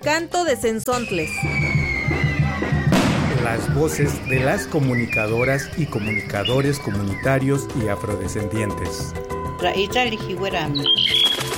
Canto de Cenzontles. Las voces de las comunicadoras y comunicadores comunitarios y afrodescendientes. Ra'ita lijiwerami.